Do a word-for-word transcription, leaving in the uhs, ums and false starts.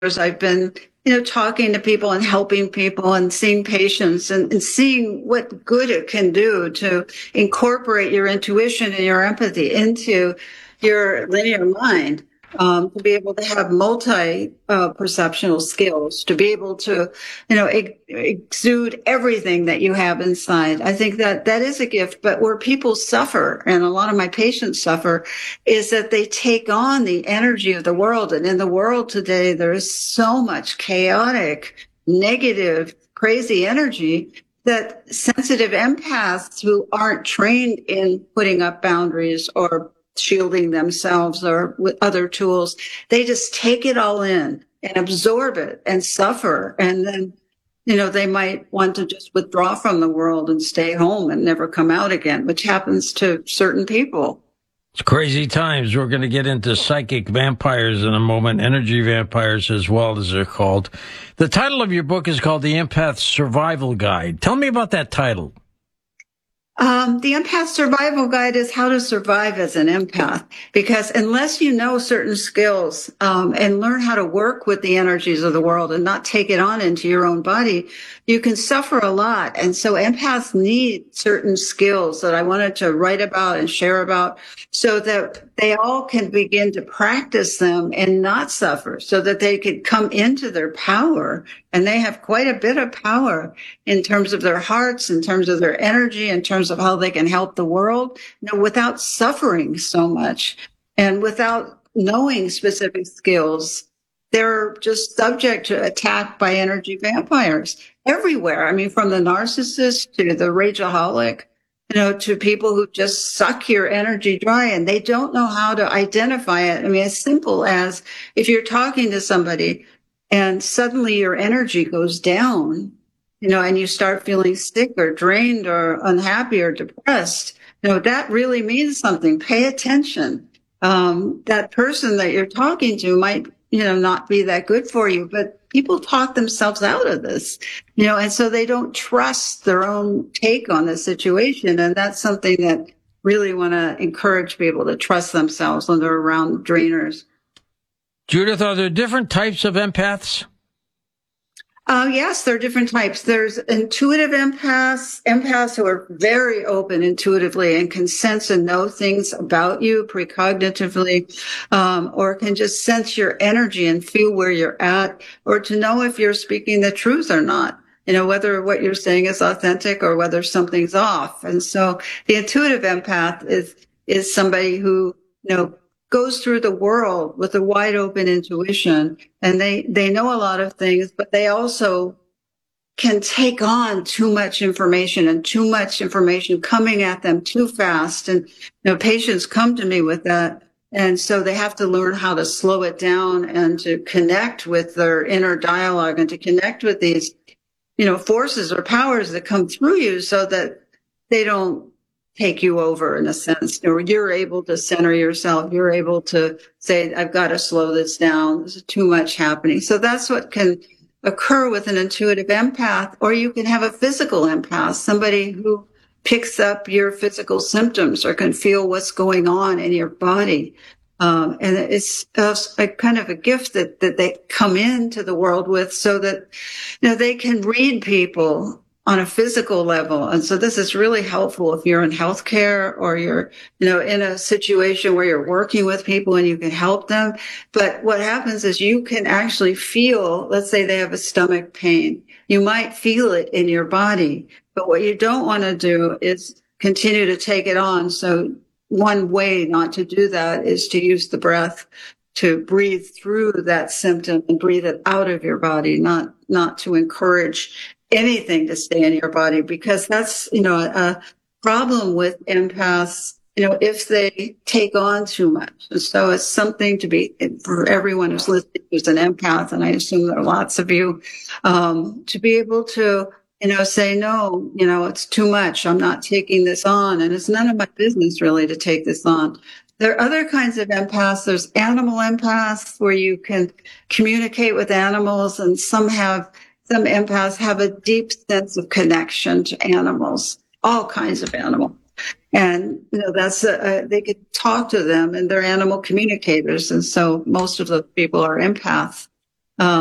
I've been, you know, talking to people and helping people and seeing patients and, and seeing what good it can do to incorporate your intuition and your empathy into your linear mind. Um, to be able to have multi uh, perceptual skills, to be able to, you know, ex- exude everything that you have inside. I think that that is a gift, but where people suffer, and a lot of my patients suffer, is that they take on the energy of the world. And in the world today, there is so much chaotic, negative, crazy energy that sensitive empaths who aren't trained in putting up boundaries or shielding themselves or with other tools, they just take it all in and absorb it and suffer. And then, you know, they might want to just withdraw from the world and stay home and never come out again, which happens to certain people. It's crazy times. We're going to get into psychic vampires in a moment, energy vampires as well, as they're called. The title of your book is called The Empath Survival Guide. Tell me about that title. Um, the Empath Survival Guide is how to survive as an empath, because unless you know certain skills um, and learn how to work with the energies of the world and not take it on into your own body, you can suffer a lot. And so empaths need certain skills that I wanted to write about and share about so that they all can begin to practice them and not suffer, so that they could come into their power. And they have quite a bit of power in terms of their hearts, in terms of their energy, in terms of how they can help the world, you know, without suffering so much and without knowing specific skills. They're just subject to attack by energy vampires everywhere. I mean, from the narcissist to the rageaholic, you know, to people who just suck your energy dry and they don't know how to identify it. I mean, as simple as if you're talking to somebody and suddenly your energy goes down, you know, and you start feeling sick or drained or unhappy or depressed, you know, that really means something. Pay attention. Um, that person that you're talking to might, you know, not be that good for you, but people talk themselves out of this, you know, and so they don't trust their own take on the situation. And that's something that really want to encourage people to trust themselves when they're around drainers. Judith, are there different types of empaths? Uh, yes, there are different types. There's intuitive empaths, empaths who are very open intuitively and can sense and know things about you precognitively, um, or can just sense your energy and feel where you're at, or to know if you're speaking the truth or not. You know, whether what you're saying is authentic or whether something's off. And so the intuitive empath is, is somebody who, you know, goes through the world with a wide open intuition, and they, they know a lot of things, but they also can take on too much information and too much information coming at them too fast. And, you know, patients come to me with that. And so they have to learn how to slow it down and to connect with their inner dialogue and to connect with these, you know, forces or powers that come through you so that they don't take you over in a sense. You know, you're able to center yourself. You're able to say, I've got to slow this down. There's too much happening. So that's what can occur with an intuitive empath, or you can have a physical empath, somebody who picks up your physical symptoms or can feel what's going on in your body. Um, and it's a, a kind of a gift that, that they come into the world with so that, you know, they can read people on a physical level. And so this is really helpful if you're in healthcare or you're, you know, in a situation where you're working with people and you can help them. But what happens is you can actually feel, let's say they have a stomach pain. You might feel it in your body, but what you don't want to do is continue to take it on. So one way not to do that is to use the breath to breathe through that symptom and breathe it out of your body, not, not to encourage anything to stay in your body, because that's, you know, a problem with empaths, you know, if they take on too much. And so it's something to be, for everyone who's listening who's an empath, and I assume there are lots of you, um, to be able to, you know, say, no, you know, it's too much. I'm not taking this on. And it's none of my business really to take this on. There are other kinds of empaths. There's animal empaths where you can communicate with animals, and some have Some empaths have a deep sense of connection to animals, all kinds of animals. And, you know, that's, a, a, they could talk to them and they're animal communicators. And so most of the people are empaths. Um,